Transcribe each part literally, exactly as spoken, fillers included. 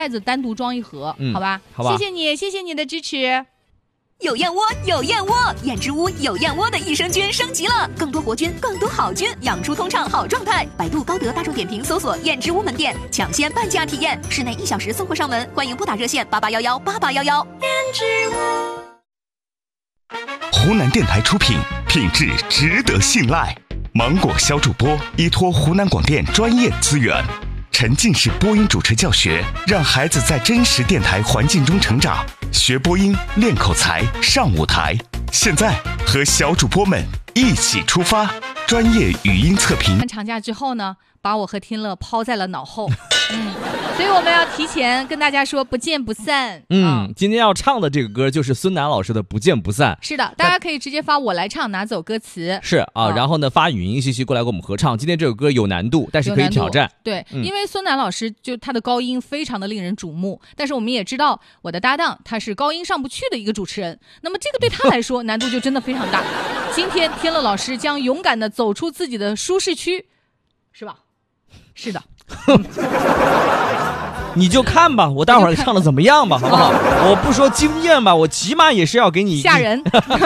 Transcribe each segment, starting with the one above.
袋子单独装一盒， 嗯、 好吧？ 好吧， 谢谢你，谢谢你的支持。 有燕窝，有燕窝，燕之屋有燕窝的益生菌升级了，更多活菌，更多好菌，养出通畅好状态。百度、高德、大众点评搜索燕之屋门店，抢先半价体验，室内一小时送货上门，欢迎拨打热线八八幺幺八八幺幺。燕之屋。 湖南电台出品，品质值得信赖。芒果小主播依托湖南广电专业资源，沉浸式播音主持教学，让孩子在真实电台环境中成长，学播音，练口才，上舞台。现在和小主播们一起出发，专业语音测评。 长假之后呢，把我和天乐抛在了脑后。嗯，所以我们要提前跟大家说不见不散。 嗯，嗯今天要唱的这个歌就是孙楠老师的《不见不散》。 是的，大家可以直接发我来唱，拿走歌词。 是啊、哦，然后呢发语音信息过来跟我们合唱。今天这首歌有难度，但是可以挑战。 对、 嗯， 因为孙楠老师就他的高音非常的令人瞩目，但是我们也知道我的搭档他是高音上不去的一个主持人，那么这个对他来说难度就真的非常大。今天天乐老师将勇敢的走出自己的舒适区，是吧？是的。 你就看吧，我待会儿唱的怎么样吧，好不好？我不说惊艳吧，我起码也是要给你吓人。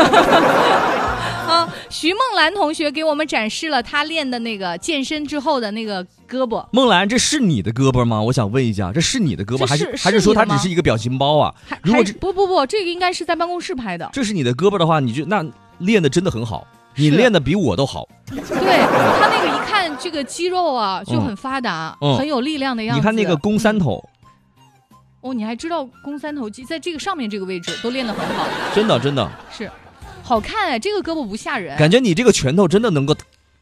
啊，徐梦兰同学给我们展示了她练的那个健身之后的那个胳膊。 梦兰，这是你的胳膊吗？我想问一下，这是你的胳膊还是还是说它只是一个表情包啊？如果不不不，这个应该是在办公室拍的。 这是你的胳膊的话，你就那练的真的很好，你练的比我都好。 对，他那个一看这个肌肉啊就很发达、 嗯、 很有力量的样子。 你看那个肱三头、 嗯、哦，你还知道肱三头肌在这个上面这个位置都练得很好。 真的真的是好看哎，这个胳膊不吓人， 感觉你这个拳头真的能够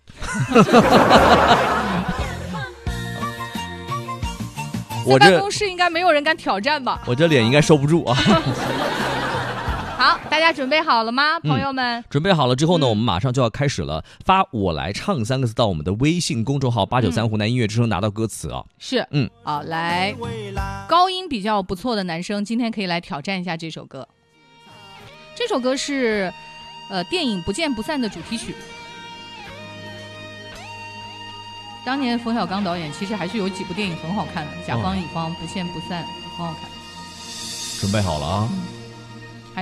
在办公室应该没有人敢挑战吧？ 我这脸应该收不住啊。 好，大家准备好了吗，朋友们、 嗯、准备好了之后呢、嗯、我们马上就要开始了，发我来唱三个字到我们的微信公众号八九三湖南音乐之声，拿到歌词啊。 是， 嗯， 好，来，高音比较不错的男生今天可以来挑战一下这首歌。这首歌是呃电影《不见不散》的主题曲。当年冯小刚导演其实还是有几部电影很好看的，甲方乙方、不见不散，很好看。 准备好了啊、嗯